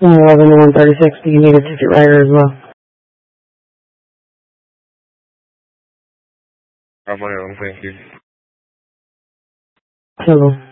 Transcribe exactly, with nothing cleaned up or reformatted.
one eleven to one thirty-six, do you need a ticket writer as well? I'm my own, thank you. Hello.